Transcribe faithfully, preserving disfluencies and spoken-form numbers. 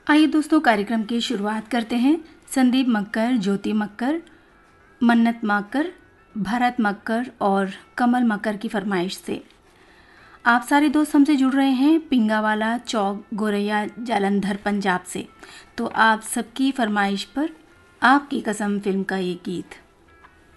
आइए दोस्तों, कार्यक्रम की शुरुआत करते हैं संदीप मक्कर, ज्योति मक्कर, मन्नत मक्कर, भरत मक्कर और कमल मक्कर की फरमाइश से। आप सारे दोस्त हमसे जुड़ रहे हैं पिंगावाला चौक, गोरैया, जालंधर, पंजाब से। तो आप सबकी फरमाइश पर आपकी कसम फिल्म का ये गीत।